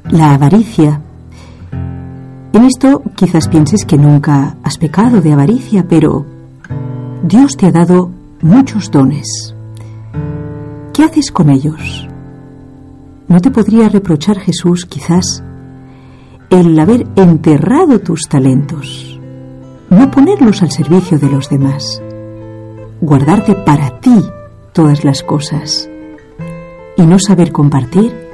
La avaricia. En esto quizás pienses que nunca has pecado de avaricia, pero Dios te ha dado muchos dones. ¿Qué haces con ellos? ¿No te podría reprochar Jesús quizás el haber enterrado tus talentos, no ponerlos al servicio de los demás, guardarte para ti todas las cosas y no saber compartir?